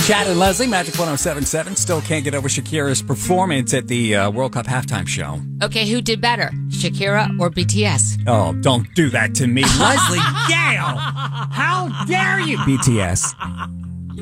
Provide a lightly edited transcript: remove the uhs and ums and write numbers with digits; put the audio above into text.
Chad and Leslie, Magic 107.7, still can't get over Shakira's performance at the World Cup halftime show. Okay, who did better, Shakira or BTS? Oh, don't do that to me. Leslie Gale! How dare you? BTS.